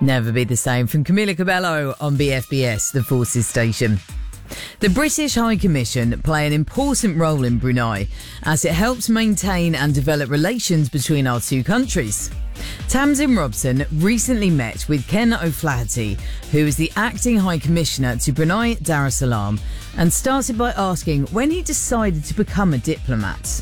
Never Be the Same from Camila Cabello on BFBS, the Forces station. The British High Commission play an important role in Brunei as it helps maintain and develop relations between our two countries. Tamsin Robson recently met with Ken O'Flaherty, who is the acting High Commissioner to Brunei Darussalam, and started by asking when he decided to become a diplomat.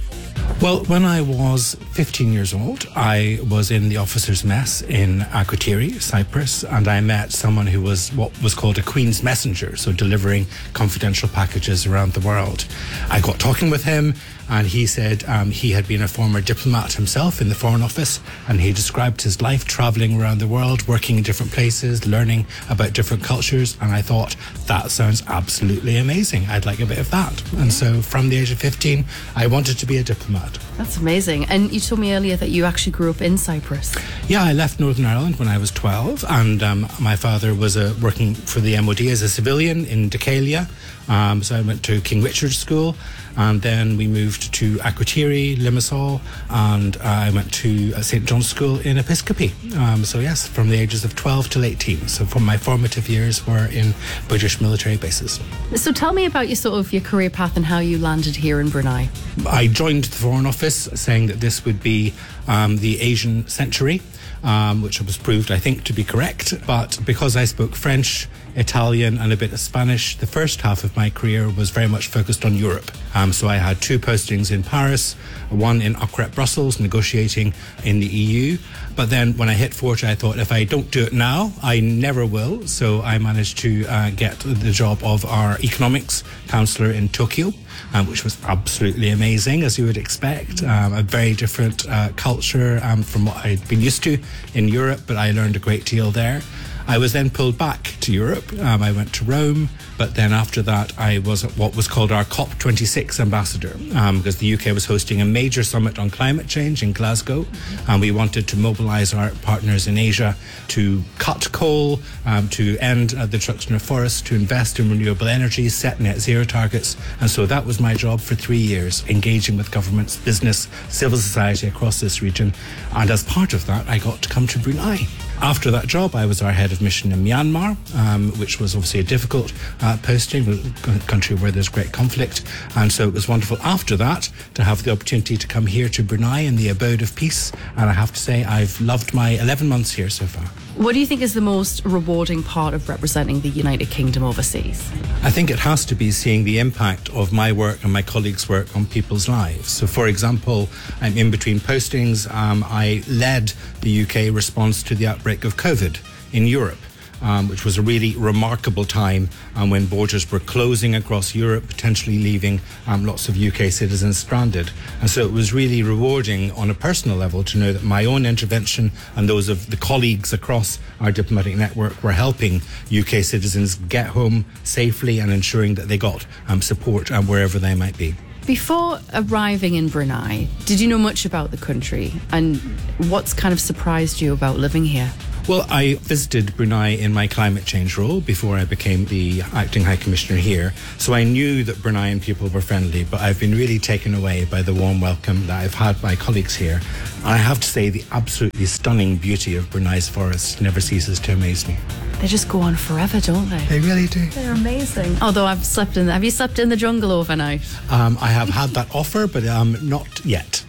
Well, when I was 15 years old, I was in the officers' mess in Akrotiri, Cyprus, and I met someone who was what was called a Queen's Messenger, so delivering confidential packages around the world. I got talking with him, and he said he had been a former diplomat himself in the Foreign Office, and he described his life travelling around the world, working in different places, learning about different cultures, and I thought, that sounds absolutely amazing. I'd like a bit of that. And so from the age of 15, I wanted to be a diplomat. That's amazing. And you told me earlier that you actually grew up in Cyprus. Yeah, I left Northern Ireland when I was 12, and my father was working for the MOD as a civilian in Decalia. So I went to King Richard's School, and then we moved to Akrotiri, Limassol, and I went to St. John's School in Episcopi. So yes, from the ages of 12 till 18. So from my formative years were in British military bases. So tell me about your career path and how you landed here in Brunei. I joined the Foreign Office saying that this would be the Asian century, which was proved, I think, to be correct. But because I spoke French, Italian and a bit of Spanish, the first half of my career was very much focused on Europe. So I had 2 postings in Paris, one in Okrep, Brussels, negotiating in the EU. But then when I hit 40, I thought, if I don't do it now, I never will. So I managed to get the job of our economics councillor in Tokyo, which was absolutely amazing, as you would expect. A very different culture from what I'd been used to in Europe, but I learned a great deal there. I was then pulled back to Europe. I went to Rome, but then after that I was what was called our COP26 ambassador, because the UK was hosting a major summit on climate change in Glasgow, and we wanted to mobilise our partners in Asia to cut coal, to end the destruction of forests, to invest in renewable energy, set net zero targets. And so that was my job for 3 years, engaging with governments, business, civil society across this region. And as part of that, I got to come to Brunei. After that job, I was our head of mission in Myanmar, which was obviously a difficult posting, a country where there's great conflict. And so it was wonderful after that to have the opportunity to come here to Brunei in the abode of peace. And I have to say, I've loved my 11 months here so far. What do you think is the most rewarding part of representing the United Kingdom overseas? I think it has to be seeing the impact of my work and my colleagues' work on people's lives. So, for example, I'm in between postings. I led the UK response to the outbreak of COVID in Europe, which was a really remarkable time when borders were closing across Europe, potentially leaving lots of UK citizens stranded. And so it was really rewarding on a personal level to know that my own intervention and those of the colleagues across our diplomatic network were helping UK citizens get home safely and ensuring that they got support wherever they might be. Before arriving in Brunei, did you know much about the country? And what's kind of surprised you about living here? Well, I visited Brunei in my climate change role before I became the acting High Commissioner here. So I knew that Bruneian people were friendly, but I've been really taken away by the warm welcome that I've had by colleagues here. And I have to say, the absolutely stunning beauty of Brunei's forests never ceases to amaze me. They just go on forever, don't they? They really do. They're amazing. Although have you slept in the jungle overnight? I have had that offer, but not yet.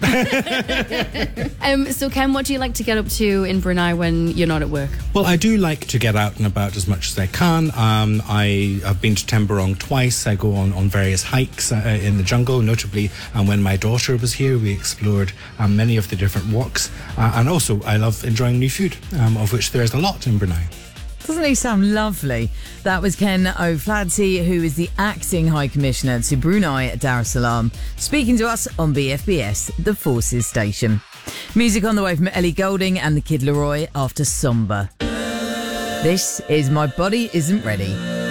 So Ken, what do you like to get up to in Brunei when you're not at work? Well, I do like to get out and about as much as I can. I have been to Temburong twice. I go on various hikes in the jungle, notably when my daughter was here, we explored many of the different walks. And also, I love enjoying new food, of which there is a lot in Brunei. Doesn't he sound lovely? That was Ken O'Flaherty, who is the acting High Commissioner to Brunei Darussalam, speaking to us on BFBS, the Forces station. Music on the way from Ellie Goulding and the Kid Laroi after Somber. This is My Body Isn't Ready.